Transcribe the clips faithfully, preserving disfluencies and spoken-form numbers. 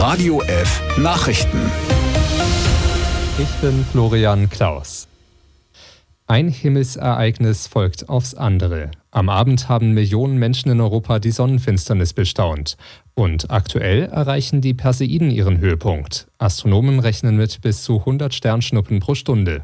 Radio F Nachrichten. Ich bin Florian Klaus. Ein Himmelsereignis folgt aufs andere. Am Abend haben Millionen Menschen in Europa die Sonnenfinsternis bestaunt. Und aktuell erreichen die Perseiden ihren Höhepunkt. Astronomen rechnen mit bis zu hundert Sternschnuppen pro Stunde.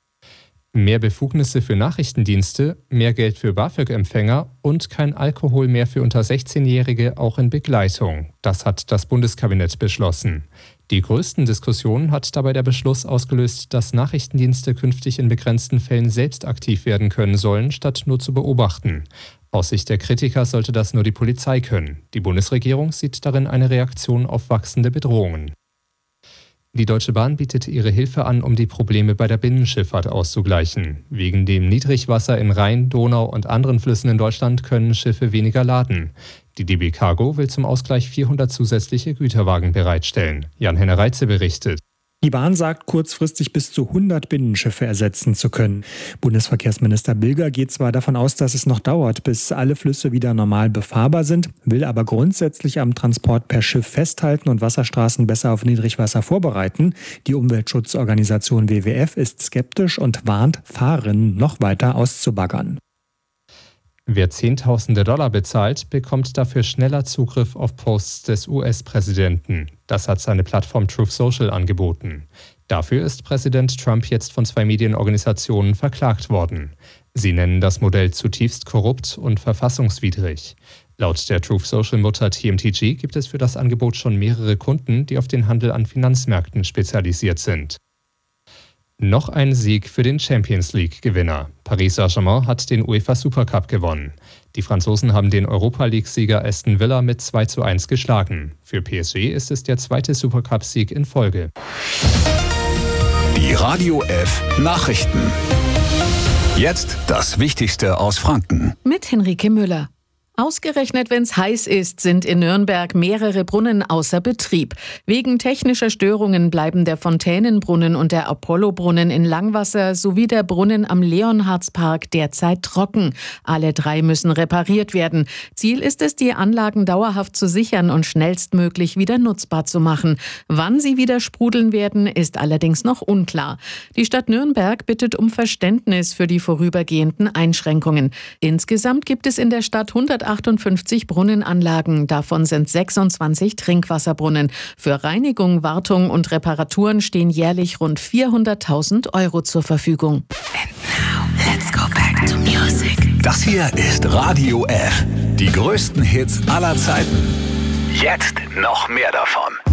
Mehr Befugnisse für Nachrichtendienste, mehr Geld für BAföG-Empfänger und kein Alkohol mehr für unter sechzehnjährige auch in Begleitung. Das hat das Bundeskabinett beschlossen. Die größten Diskussionen hat dabei der Beschluss ausgelöst, dass Nachrichtendienste künftig in begrenzten Fällen selbst aktiv werden können sollen, statt nur zu beobachten. Aus Sicht der Kritiker sollte das nur die Polizei können. Die Bundesregierung sieht darin eine Reaktion auf wachsende Bedrohungen. Die Deutsche Bahn bietet ihre Hilfe an, um die Probleme bei der Binnenschifffahrt auszugleichen. Wegen dem Niedrigwasser in Rhein, Donau und anderen Flüssen in Deutschland können Schiffe weniger laden. Die D B Cargo will zum Ausgleich vierhundert zusätzliche Güterwagen bereitstellen. Jan-Henner Reitze berichtet. Die Bahn sagt, kurzfristig bis zu hundert Binnenschiffe ersetzen zu können. Bundesverkehrsminister Bilger geht zwar davon aus, dass es noch dauert, bis alle Flüsse wieder normal befahrbar sind, will aber grundsätzlich am Transport per Schiff festhalten und Wasserstraßen besser auf Niedrigwasser vorbereiten. Die Umweltschutzorganisation W W F ist skeptisch und warnt, Fahrerinnen noch weiter auszubaggern. Wer Zehntausende Dollar bezahlt, bekommt dafür schneller Zugriff auf Posts des U S-Präsidenten. Das hat seine Plattform Truth Social angeboten. Dafür ist Präsident Trump jetzt von zwei Medienorganisationen verklagt worden. Sie nennen das Modell zutiefst korrupt und verfassungswidrig. Laut der Truth Social-Mutter T M T G gibt es für das Angebot schon mehrere Kunden, die auf den Handel an Finanzmärkten spezialisiert sind. Noch ein Sieg für den Champions-League-Gewinner. Paris Saint-Germain hat den UEFA Supercup gewonnen. Die Franzosen haben den Europa-League-Sieger Aston Villa mit zwei zu eins geschlagen. Für P S G ist es der zweite Supercup-Sieg in Folge. Die Radio F Nachrichten. Jetzt das Wichtigste aus Franken. Mit Henrike Müller. Ausgerechnet, wenn es heiß ist, sind in Nürnberg mehrere Brunnen außer Betrieb. Wegen technischer Störungen bleiben der Fontänenbrunnen und der Apollobrunnen in Langwasser sowie der Brunnen am Leonhardspark derzeit trocken. Alle drei müssen repariert werden. Ziel ist es, die Anlagen dauerhaft zu sichern und schnellstmöglich wieder nutzbar zu machen. Wann sie wieder sprudeln werden, ist allerdings noch unklar. Die Stadt Nürnberg bittet um Verständnis für die vorübergehenden Einschränkungen. Insgesamt gibt es in der Stadt hundertachtundfünfzig Brunnenanlagen, davon sind sechsundzwanzig Trinkwasserbrunnen. Für Reinigung, Wartung und Reparaturen stehen jährlich rund vierhunderttausend Euro zur Verfügung. And now, let's go back to music. Das hier ist Radio F. Die größten Hits aller Zeiten. Jetzt noch mehr davon.